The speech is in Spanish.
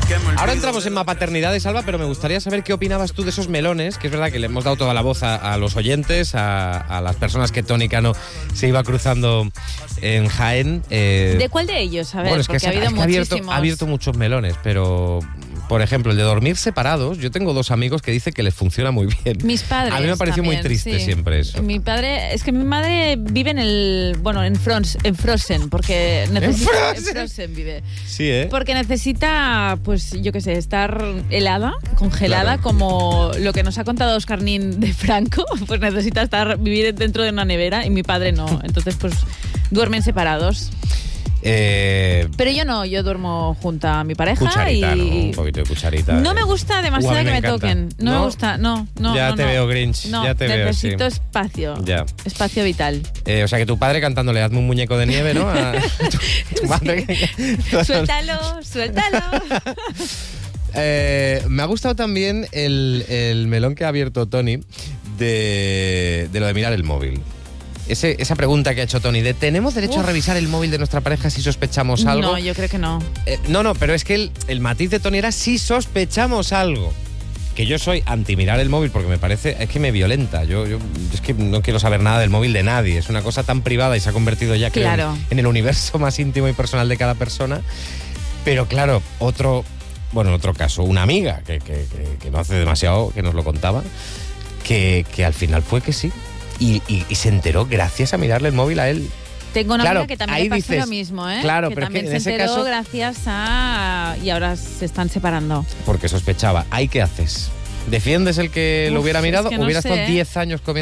Ahora entramos en Mapaternidades, Alba, pero me gustaría saber qué opinabas tú de esos melones, que es verdad que le hemos dado toda la voz a los oyentes, a las personas que Tony Cano se iba cruzando en Jaén. ¿De cuál de ellos? A ver, bueno, es porque que ha habido muchísimos. ha abierto muchos melones, pero... Por ejemplo, el de dormir separados. Yo tengo dos amigos que dicen que les funciona muy bien. Mis padres. A mí me pareció también, muy triste sí. siempre eso. Mi madre vive en Frozen, porque necesita. En Frozen vive. Sí, ¿eh? Porque necesita, pues, yo qué sé, estar helada, congelada, Claro. Como lo que nos ha contado Óscar Nin de Franco. Pues necesita vivir dentro de una nevera y mi padre no. Entonces, pues, duermen separados. Pero yo no, yo duermo junto a mi pareja Cucharita, ¿no? y Un poquito de cucharita. no me gusta demasiado a mí que me encanta. toquen. No me gusta, no. Ya te veo, Grinch. No, ya te veo, necesito sí. espacio. Ya. Espacio vital. O sea, que tu padre cantándole hazme un muñeco de nieve, ¿no? A tu madre. Suéltalo. Me ha gustado también el melón que ha abierto Tony de lo de mirar el móvil. Esa pregunta que ha hecho Tony de ¿tenemos derecho a revisar el móvil de nuestra pareja si sospechamos algo? No, yo creo que no. No, pero es que el matiz de Tony era si sospechamos algo. Que yo soy anti mirar el móvil porque me parece, es que me violenta. Yo es que no quiero saber nada del móvil de nadie. Es una cosa tan privada y se ha convertido ya creo, Claro. en el universo más íntimo y personal de cada persona. Pero claro, en otro caso, una amiga que no hace demasiado que nos lo contaba, que al final fue que sí. Y se enteró gracias a mirarle el móvil a él. Tengo una Claro, amiga que también ahí le pasó dices, lo mismo, ¿eh? claro, que pero es que también en se ese enteró caso- gracias a... Y ahora se están separando. Porque sospechaba. ¿Ahí qué haces? ¿Defiendes el que lo hubiera Es mirado que o no hubiera sé, estado ¿eh? 10 años comiendo